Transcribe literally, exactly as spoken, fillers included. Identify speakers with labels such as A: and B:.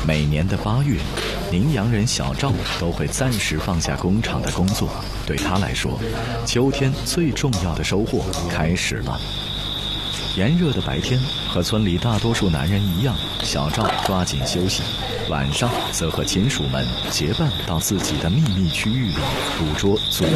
A: 每年的八月，宁阳人小赵都会暂时放下工厂的工作，对他来说，秋天最重要的收获开始了。炎热的白天，和村里大多数男人一样，小赵抓紧休息，晚上则和亲属们结伴到自己的秘密区域里捕捉最